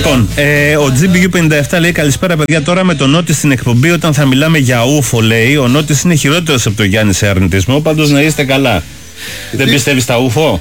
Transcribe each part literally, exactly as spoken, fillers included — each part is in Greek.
Λοιπόν, ε, ο τζι μπι γιου πενήντα επτά λέει καλησπέρα παιδιά. Τώρα με τον Νότι στην εκπομπή, όταν θα μιλάμε για ούφο, λέει, ο Νότης είναι χειρότερος από τον Γιάννη σε αρνητισμό. Πάντως να είστε καλά. Τι? Δεν πιστεύεις στα ούφο?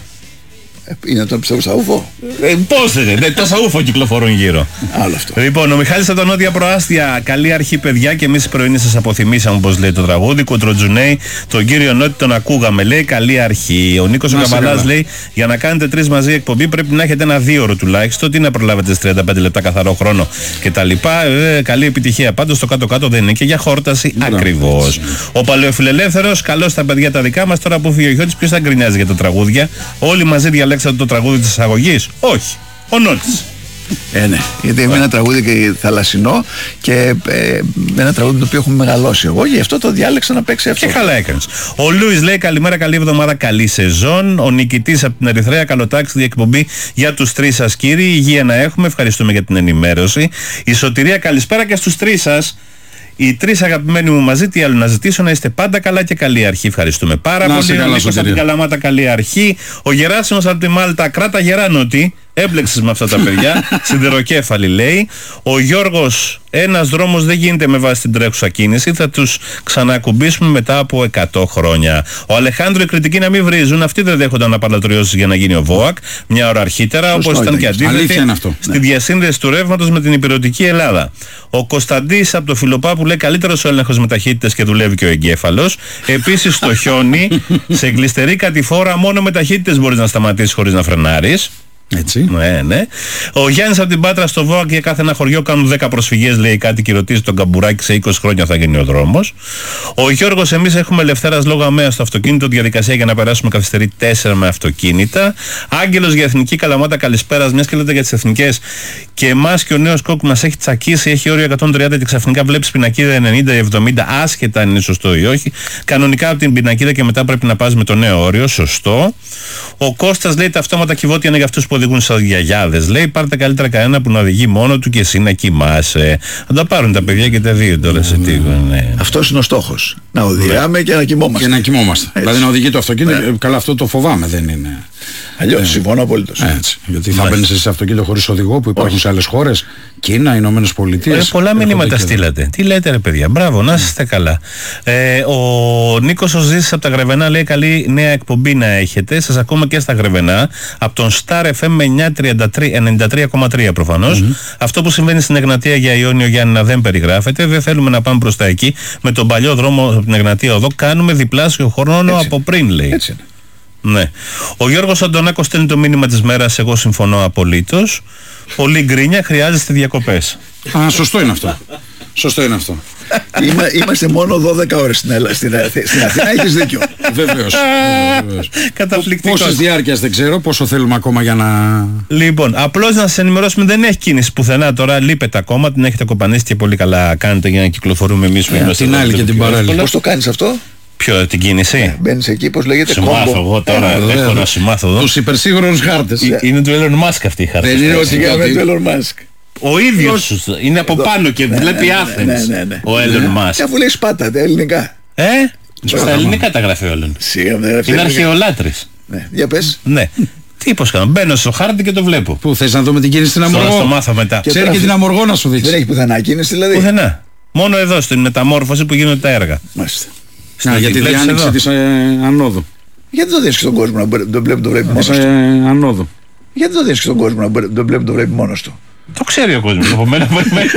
Είναι το πιστεύω στα ούφο. Ε, πώς δεν είναι, τόσα ούφο κυκλοφορούν γύρω. Άλλο αυτό. Λοιπόν, ο Μιχάλης από τα Νότια Προάστια. Καλή αρχή, παιδιά, και εμείς οι πρωινοί σας αποθυμήσαμε, όπως λέει το τραγούδι. Κοντροτζουνέι, τον κύριο Νότι τον ακούγαμε, λέει. Καλή αρχή. Ο Νίκος ο Καβαλάς λέει: για να κάνετε τρεις μαζί εκπομπή πρέπει να έχετε ένα δύο ώρο τουλάχιστον. Τι να προλάβετε στις τριάντα πέντε λεπτά καθαρό χρόνο κτλ. Ε, καλή επιτυχία. Πάντως το κάτω-κάτω δεν είναι και για χόρταση ακριβώς. Ο Παλαιοφιλελεύθερος, καλώς τα παιδιά τα δικά μας. Τώρα που φύγει ο Γιώτης, ποιος θα γκρινιάζει για τα τραγούδια? Όλοι μαζί διαλέξατε το τραγούδι της εισαγωγής? Όχι. Ο Νότης. Ε, ναι. Γιατί είναι ένα τραγούδι και θαλασσινό και ε, ένα τραγούδι το οποίο έχουμε μεγαλώσει εγώ, γι' αυτό το διάλεξα να παίξει αυτό. Και καλά έκανες. Ο Λούις λέει καλημέρα, καλή εβδομάδα, καλή σεζόν. Ο νικητής από την Ερυθρέα, καλοτάξει εκπομπή για τους τρεις σας κύριοι. Υγεία να έχουμε, ευχαριστούμε για την ενημέρωση. Η Σωτηρία, καλησπέρα και στους τρεις σας. Οι τρεις αγαπημένοι μου μαζί, τι άλλο να ζητήσω? Να είστε πάντα καλά και καλή αρχή. Ευχαριστούμε πάρα να, πολύ. Ο Νίκος από την Καλαμάτα, καλή αρχή. Ο Γεράσιμος από τη Μάλτα, κράτα Γεράνωτη. Έμπλεξες με αυτά τα παιδιά. Σιδεροκέφαλη λέει. Ο Γιώργος, ένας δρόμος δεν γίνεται με βάση την τρέχουσα κίνηση. Θα τους ξανακουμπήσουμε μετά από εκατό χρόνια. Ο Αλεχάνδρο, η κριτική να μην βρίζουν. Αυτοί δεν δέχονταν απαλατριώσεις για να γίνει ο ΒΟΑΚ μια ώρα αρχίτερα. Όπως ήταν και αντίθετη στη διασύνδεση του ρεύματος με την υπηρετική Ελλάδα. Ο Κωνσταντής από το Φιλοπάπου λέει καλύτερος ο έλεγχος με ταχύτητες και δουλεύει και ο εγκέφαλος. Επίσης στο χιόνι, σε γλιστερή κατηφόρα, μόνο με ταχύτητες μπορείς να σταματήσεις χωρίς να φρενάρεις. Έτσι. Ναι, ναι. Ο Γιάννης από την Πάτρα, στο ΒΟΑΚ για κάθε ένα χωριό κάνουν δέκα προσφυγές, λέει κάτι, και ρωτήσει τον Καμπουράκη σε είκοσι χρόνια θα γίνει ο δρόμος. Ο Γιώργος, εμείς έχουμε ελευθέρας λόγω αμαία στο αυτοκίνητο, διαδικασία για να περάσουμε καθυστερεί τέσσερα με αυτοκίνητα. Άγγελος για Εθνική Καλαμάτα, καλησπέρα. Μιας και λέτε για τις εθνικές, και εμάς και ο νέος κόκκ μας έχει τσακίσει, έχει όριο εκατόν τριάντα και ξαφνικά βλέπεις πινακίδα ενενήντα εβδομήντα, άσχετα αν είναι σωστό ή όχι. Κανονικά από την πινακίδα και μετά πρέπει να πας με το νέο όριο, σωστό. Ο Κώστας λέει τα αυτόματα κυβότια είναι για αυτούς που οδηγούν σαν γιαγιάδες. Λέει πάρτε καλύτερα κανένα που να οδηγεί μόνο του και εσύ να κοιμάσαι. Θα τα πάρουν τα παιδιά και τα δύο τώρα σε τι. Ναι. Αυτός είναι ο στόχος. Να οδηγάμε και να κοιμόμαστε. Και να κοιμόμαστε. Δηλαδή να οδηγεί το αυτοκίνητο. Ναι. Καλά, αυτό το φοβάμαι, δεν είναι. Αλλιώς, ε, συμφωνώ απολύτως. Έτσι. Γιατί θα μπαίνεις σε αυτοκίνητο χωρίς οδηγό που υπάρχουν σε άλλες χώρες, Κίνα, Ηνωμένες Πολιτείες. Ε, πολλά μηνύματα στείλατε. Τι λέτε ρε παιδιά, μπράβο, να είστε καλά. Ε, ο Νίκος ο Ζήσης από τα Γρεβενά λέει καλή νέα εκπομπή να έχετε. Σας ακούμε και στα Γρεβενά από τον Star εφ εμ ενενήντα τρία κόμμα τρία προφανώς. Mm-hmm. Αυτό που συμβαίνει στην Εγνατία για Ιόνιο Γιάννηνα δεν περιγράφεται. Δεν θέλουμε να πάμε προς τα εκεί. Με τον παλιό δρόμο από την Εγνατία οδό κάνουμε διπλάσιο χρόνο έτσι από πριν, λέει. Έτσι είναι. Ναι. Ο Γιώργος Αντωνάκος στέλνει το μήνυμα της μέρας, εγώ συμφωνώ απολύτως. Πολύ γκρίνια, χρειάζεστε διακοπές. Α, σωστό είναι αυτό. Σωστό είναι αυτό. Είμα, είμαστε μόνο δώδεκα ώρες στην, Ελλάδα, στην, στην Αθήνα, έχεις δίκιο. Βεβαίως. Καταπληκτικός. Πόσες διάρκειας δεν ξέρω, πόσο θέλουμε ακόμα για να... Λοιπόν, απλώς να σας ενημερώσουμε, δεν έχει κίνηση πουθενά τώρα, λείπετε ακόμα, την έχετε κοπανίσει και πολύ καλά κάνετε για να κυκλοφορούμε εμείς. Yeah, την άλλη και την παράλληλη. Πώς το κάνεις αυτό? Ποιο, την κίνηση? Ε, μπαίνεις εκεί, πώς λέγεται, σου μάθω εγώ τώρα, ε, έχω να σου μάθω εδώ. Τους υπερσύγχρονους χάρτες. Είναι του Elon Musk αυτή η χάρτες. Δεν είναι ότι είναι του Elon Musk. Ο ίδιος είναι από πάνω και βλέπει Athens ο Elon Musk. Και αφού λέει σπάτα, τα ελληνικά. Ε, στα ελληνικά τα γράφει όλων. Είναι αρχαιολάτρης. Για πες. Ναι. Τι πως κάνω, μπαίνω στο χάρτη και το βλέπω. Πού θες να δούμε την κίνηση στην Αμοργό? Θα το μάθω μετά. Ξέρει και την Αμοργό να σου δείξει. Δεν έχει πουθενά κίνηση δηλαδή? Πουθενά. Μόνο εδώ στην μεταμόρφωση που γίνονται τα έργα. Μάλιστα. Να, για τη διάνοιξη της ε, ανόδου. Γιατί το δίνεις στον κόσμο να μπορεί, το βλέπει το βλέπει μόνος του? Ε, ανόδου. Γιατί το δίνεις στον κόσμο να μπορεί, το βλέπει το βλέπει μόνος του? Το ξέρει ο κόσμος, από μένα περιμένει.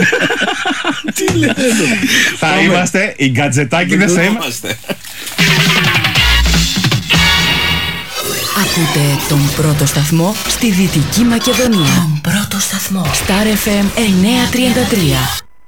Τι λέτε? Θα είμαστε, οι γκατζετάκιδες θα είμαστε. Ακούτε τον πρώτο σταθμό στη Δυτική Μακεδονία. Τον πρώτο σταθμό. Star εφ εμ εννιακόσια τριάντα τρία.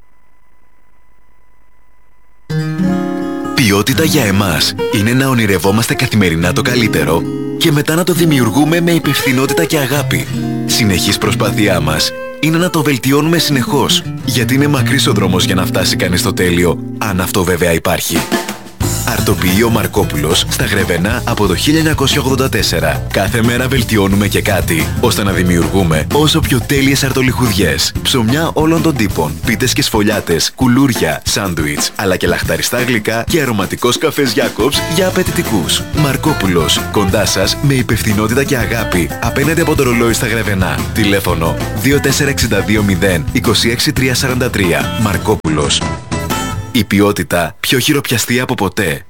Ποιότητα για εμάς είναι να ονειρευόμαστε καθημερινά το καλύτερο και μετά να το δημιουργούμε με υπευθυνότητα και αγάπη. Συνεχής προσπάθειά μας είναι να το βελτιώνουμε συνεχώς, γιατί είναι μακρύς ο δρόμος για να φτάσει κανείς στο τέλειο, αν αυτό βέβαια υπάρχει. Αρτοποιείο Μαρκόπουλος στα Γρεβενά από το χίλια εννιακόσια ογδόντα τέσσερα. Κάθε μέρα βελτιώνουμε και κάτι, ώστε να δημιουργούμε όσο πιο τέλειες αρτολιχουδιές. Ψωμιά όλων των τύπων, πίτες και σφολιάτες, κουλούρια, σάντουιτς, αλλά και λαχταριστά γλυκά και αρωματικός καφές Jacobs για απαιτητικούς. Μαρκόπουλος, κοντά σας με υπευθυνότητα και αγάπη, απέναντι από το ρολόι στα Γρεβενά. Τηλέφωνο δύο τέσσερα έξι δύο μηδέν είκοσι έξι τριακόσια σαράντα τρία. Μαρκόπουλος. Η ποιότητα πιο χειροπιαστή από ποτέ.